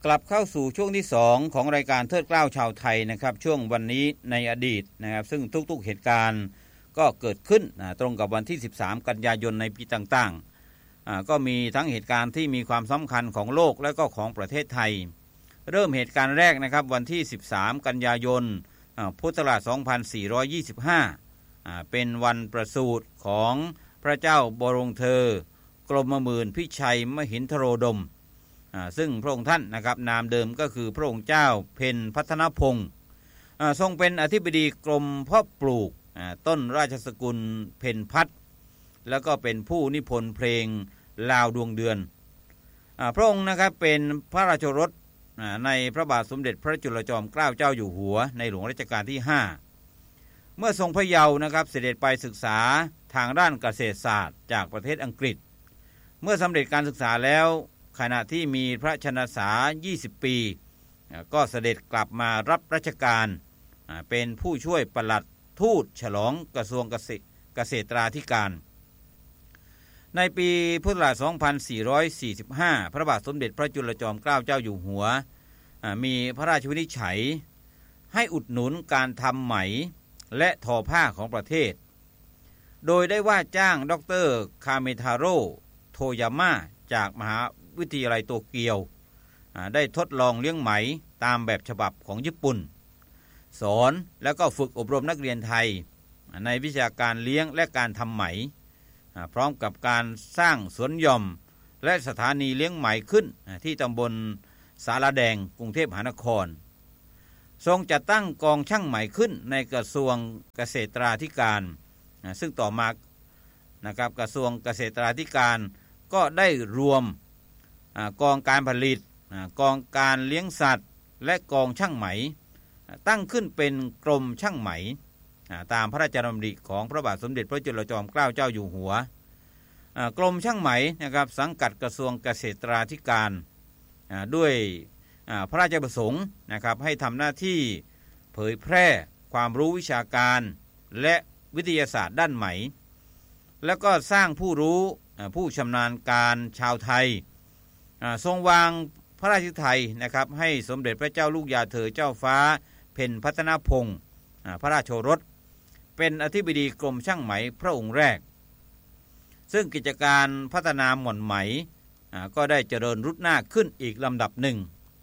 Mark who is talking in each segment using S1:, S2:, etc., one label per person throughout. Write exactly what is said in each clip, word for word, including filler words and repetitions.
S1: กลับเข้าสู่ช่วงที่สองของรายการเทิดเกล้าชาวไทยนะครับช่วงวันนี้ในอดีตนะครับซึ่งทุกๆเหตุการณ์ก็เกิดขึ้นนะตรงกับวันที่สิบสามกันยายนในปีต่างๆอ่าก็มีทั้งเหตุการณ์ที่มีความสำคัญของโลกและก็ของประเทศไทยเริ่มเหตุการณ์แรกนะครับวันที่สิบสามกันยายนพุทธศักราชสองพันสี่ร้อยยี่สิบห้าอ่าเป็นวันประสูติของพระเจ้าบรมเธอกรมหมื่นพิชัยมหินทโรดมซึ่งพระองค์ท่านนะครับนามเดิมก็คือพระองค์เจ้าเพ็ญพัฒนพงศ์ทรงเป็นอธิบดีกรมเพาะปลูกต้นราชสกุลเพ็ญพัฒน์แล้วก็เป็นผู้นิพนธ์เพลงลาวดวงเดือนพระองค์นะครับเป็นพระราชโอรสในพระบาทสมเด็จพระจุลจอมเกล้าเจ้าอยู่หัวในหลวงรัชกาลที่ห้าเมื่อทรงพระเยาว์นะครับเสด็จไปศึกษาทางด้านเกษตรศาสตร์จากประเทศอังกฤษเมื่อสำเร็จการศึกษาแล้วขณะที่มีพระชนสายี่สิบปีก็เสด็จกลับมารับราชการเป็นผู้ช่วยปลัดทูตฉลองกระทรวงเกษตราธิการในปีพุทธศักราชสองพันสี่ร้อยสี่สิบห้าพระบาทสมเด็จพระจุลจอมเกล้าเจ้าอยู่หัวมีพระราชวินิจฉัยให้อุดหนุนการทำไหมและทอผ้าของประเทศโดยได้ว่าจ้างดร.คาเมทาโร่โทยาม่าจากมหาวิทยาลัยโตเกียวได้ทดลองเลี้ยงไหมตามแบบฉบับของญี่ปุ่นสอนแล้วก็ฝึกอบรมนักเรียนไทยในวิชาการเลี้ยงและการทำไหมพร้อมกับการสร้างสวนหย่อมและสถานีเลี้ยงไหมขึ้นที่ตำบลสารแดงกรุงเทพมหานครทรงจัดตั้งกองช่างไหมขึ้นในกระทรวงเกษตราธิการซึ่งต่อมานะครับกระทรวงเกษตราธิการก็ได้รวมกองการผลิตกองการเลี้ยงสัตว์และกองช่างไหมตั้งขึ้นเป็นกรมช่างไหมตามพระราชดำริของพระบาทสมเด็จพระจุลจอมเกล้าเจ้าอยู่หัวกรมช่างไหมนะครับสังกัดกระทรวงเกษตราธิการด้วยพระราชประสงค์นะครับให้ทำหน้าที่เผยแพร่ความรู้วิชาการและวิทยาศาสตร์ด้านไหมแล้วก็สร้างผู้รู้ผู้ชำนาญการชาวไทยทรงวางพระราชทัยนะครับให้สมเด็จพระเจ้าลูกยาเธอเจ้าฟ้าเพ็ญพัฒนพงศ์พระราชโอรสเป็นอธิบดีกรมช่างไหมพระองค์แรกซึ่งกิจการพัฒนาหม่อนไหมก็ได้เจริญรุดหน้าขึ้นอีกลำดับหนึ่ง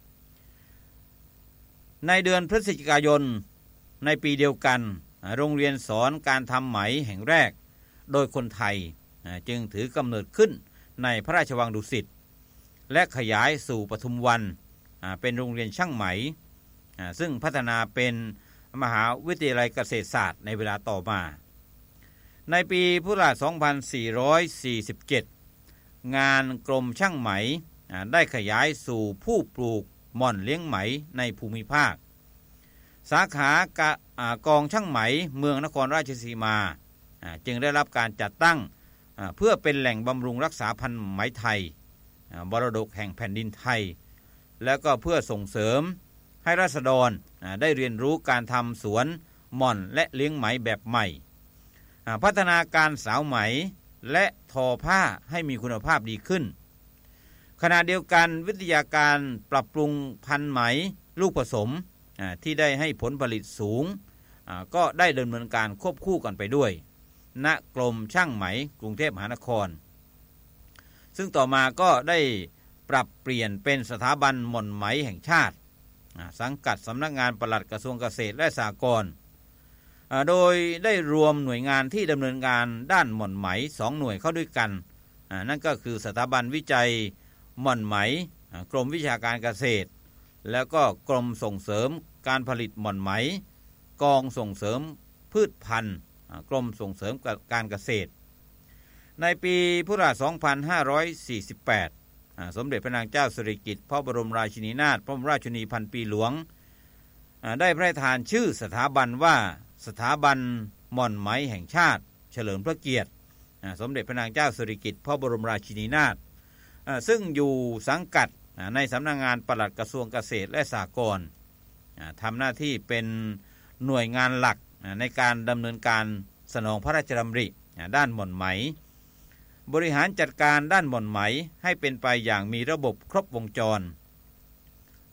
S1: ในเดือนพฤศจิกายนในปีเดียวกันโรงเรียนสอนการทำไหมแห่งแรกโดยคนไทยจึงถือกำเนิดขึ้นในพระราชวังดุสิตและขยายสู่ปทุมวันเป็นโรงเรียนช่างไหมซึ่งพัฒนาเป็นมหาวิทยาลัยเกษตรศาสตร์ในเวลาต่อมาในปีพุทธศักราชสองพันสี่ร้อยสี่สิบเจ็ดงานกรมช่างไหมได้ขยายสู่ผู้ปลูกหม่อนเลี้ยงไหมในภูมิภาคสาขากองช่างไหมเมืองนครราชสีมาจึงได้รับการจัดตั้งเพื่อเป็นแหล่งบำรุงรักษาพันธุ์ไหมไทยมรดกแห่งแผ่นดินไทยแล้วก็เพื่อส่งเสริมให้ราษฎรได้เรียนรู้การทำสวนหม่อนและเลี้ยงไหมแบบใหม่พัฒนาการสาวไหมและทอผ้าให้มีคุณภาพดีขึ้นขณะเดียวกันวิทยาการปรับปรุงพันธุ์ไหมลูกผสมที่ได้ให้ผลผลิตสูงก็ได้ดำเนินการควบคู่กันไปด้วยณกรมช่างไหมกรุงเทพมหานครซึ่งต่อมาก็ได้ปรับเปลี่ยนเป็นสถาบันหม่อนไหมแห่งชาติสังกัดสำนักงานปลัดกระทรวงเกษตรและสหกรณ์โดยได้รวมหน่วยงานที่ดำเนินงานด้านหม่อนไหมสองหน่วยเข้าด้วยกันนั่นก็คือสถาบันวิจัยหม่อนไหมกรมวิชาการเกษตรแล้วก็กรมส่งเสริมการผลิตหม่อนไหมกองส่งเสริมพืชพันธุ์กรมส่งเสริมการเกษตรในปีพุทธศักราชสองพันห้าร้อยสี่สิบแปดสมเด็จพระนางเจ้าสิริกิติ์พระบรมราชินีนาถพระบรมราชินีพันปีหลวงได้พระราชทานชื่อสถาบันว่าสถาบันหม่อนไหมแห่งชาติเฉลิมพระเกียรติสมเด็จพระนางเจ้าสิริกิติ์พระบรมราชินีนาถซึ่งอยู่สังกัดในสำนักงานปลัดกระทรวงเกษตรและสหกรณ์ทำหน้าที่เป็นหน่วยงานหลักในการดำเนินการสนองพระราชดำริด้านหม่อนไหมบริหารจัดการด้านหม่อนไหมให้เป็นไปอย่างมีระบบครบวงจร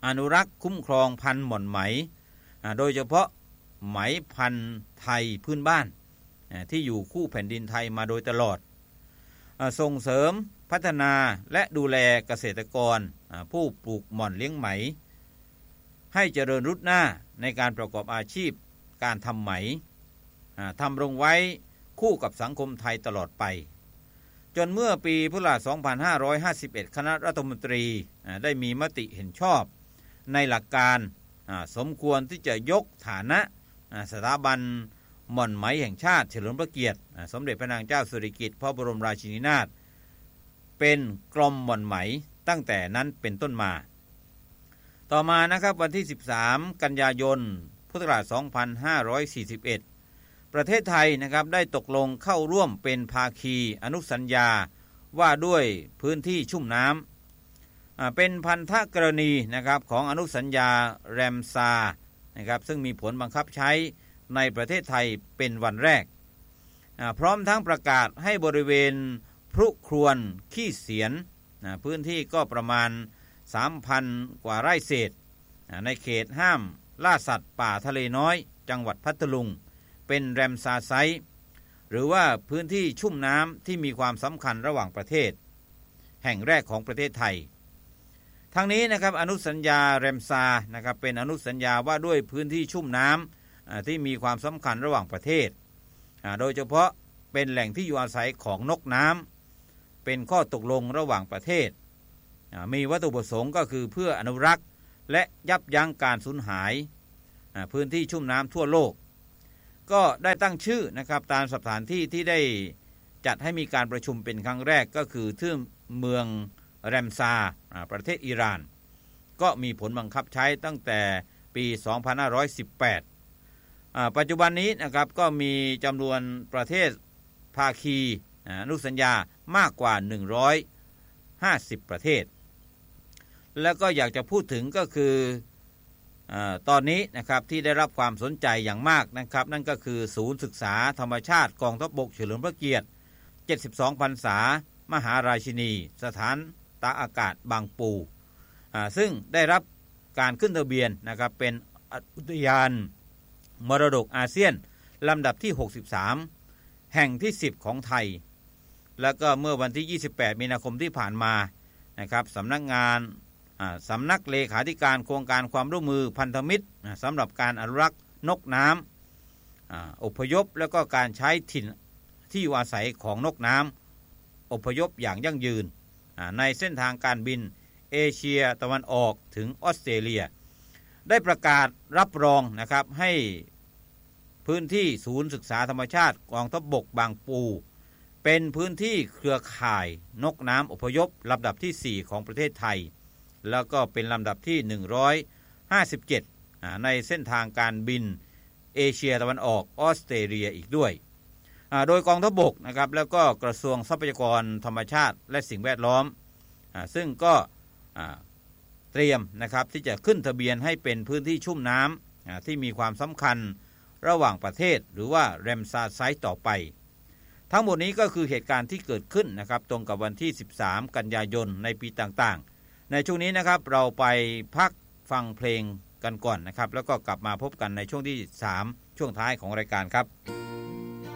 S1: อนุรักษ์คุ้มครองพันธุ์หม่อนไหมโดยเฉพาะไหมพันธุ์ไทยพื้นบ้านที่อยู่คู่แผ่นดินไทยมาโดยตลอดส่งเสริมพัฒนาและดูแลเกษตรกรผู้ปลูกหม่อนเลี้ยงไหมให้เจริญรุ่งเรืองในการประกอบอาชีพการทำไหมทำรงไว้คู่กับสังคมไทยตลอดไปจนเมื่อปีพุทธศักราชสองพันห้าร้อยห้าสิบเอ็ดคณะรัฐมนตรีได้มีมติเห็นชอบในหลักการสมควรที่จะยกฐานะสถาบันหม่อนไหมแห่งชาติเฉลิมพระเกียรติสมเด็จพระนางเจ้าสิริกิติ์พระบรมราชินีนาถเป็นกรมหม่อนไหมตั้งแต่นั้นเป็นต้นมาต่อมานะครับวันที่สิบสามกันยายนพุทธศักราชสองพันห้าร้อยสี่สิบเอ็ดประเทศไทยนะครับได้ตกลงเข้าร่วมเป็นภาคีอนุสัญญาว่าด้วยพื้นที่ชุ่มน้ำเป็นพันธกรณีนะครับของอนุสัญญาแรมซาร์นะครับซึ่งมีผลบังคับใช้ในประเทศไทยเป็นวันแรกพร้อมทั้งประกาศให้บริเวณพรุครวนขี้เสียนพื้นที่ก็ประมาณ สามพัน กว่าไร่เศษในเขตห้ามล่าสัตว์ป่าทะเลน้อยจังหวัดพัทลุงเป็นแรมซาร์ไซต์หรือว่าพื้นที่ชุ่มน้ำที่มีความสำคัญระหว่างประเทศแห่งแรกของประเทศไทยทั้งนี้นะครับอนุสัญญาแรมซาร์นะครับเป็นอนุสัญญาว่าด้วยพื้นที่ชุ่มน้ำที่มีความสำคัญระหว่างประเทศโดยเฉพาะเป็นแหล่งที่อยู่อาศัยของนกน้ำเป็นข้อตกลงระหว่างประเทศมีวัตถุประสงค์ก็คือเพื่ออนุรักษ์และยับยั้งการสูญหายพื้นที่ชุ่มน้ำทั่วโลกก็ได้ตั้งชื่อนะครับตามสถานที่ที่ได้จัดให้มีการประชุมเป็นครั้งแรกก็คือที่เมืองแรมซาร์ประเทศอิหร่านก็มีผลบังคับใช้ตั้งแต่ปีสองพันห้าร้อยสิบแปดปัจจุบันนี้นะครับก็มีจำนวนประเทศภาคีอนุสัญญามากกว่าหนึ่งร้อยห้าสิบประเทศแล้วก็อยากจะพูดถึงก็คือตอนนี้นะครับที่ได้รับความสนใจอย่างมากนะครับนั่นก็คือศูนย์ศึกษาธรรมชาติกองทัพบกเฉลิมพระเกียรติเจ็ดสิบสองพรรษามหาราชินีสถานตากอากาศบางปูซึ่งได้รับการขึ้นทะเบียนนะครับเป็นอุทยานมรดกอาเซียนลำดับที่หกสิบสามแห่งที่สิบของไทยแล้วก็เมื่อวันที่ยี่สิบแปดมีนาคมที่ผ่านมานะครับสำนักงานสำนักเลขาธิการโครงการความร่วมมือพันธมิตรสำหรับการอนุรักษ์นกน้ำอพยพแล้วก็การใช้ถิ่นที่อยู่อาศัยของนกน้ำอพยพอย่างยั่งยืนในเส้นทางการบินเอเชียตะวันออกถึงออสเตรเลียได้ประกาศรับรองนะครับให้พื้นที่ศูนย์ศึกษาธรรมชาติกองทัพบกบางปูเป็นพื้นที่เครือข่ายนกน้ำอพยพลำดับที่สี่ของประเทศไทยแล้วก็เป็นลำดับที่หนึ่งร้อยห้าสิบเจ็ดในเส้นทางการบินเอเชียตะวันออกออสเตรเลียอีกด้วยโดยกองทัพบกนะครับแล้วก็กระทรวงทรัพยากรธรรมชาติและสิ่งแวดล้อมซึ่งก็เตรียมนะครับที่จะขึ้นทะเบียนให้เป็นพื้นที่ชุ่มน้ำที่มีความสำคัญระหว่างประเทศหรือว่าแรมซาร์ไซต์ต่อไปทั้งหมดนี้ก็คือเหตุการณ์ที่เกิดขึ้นนะครับตรงกับวันที่สิบสามกันยายนในปีต่างๆในช่วงนี้นะครับเราไปพักฟังเพลงกันก่อนนะครับแล้วก็กลับมาพบกันในช่วงที่สามช่วงท้ายของรายการครับ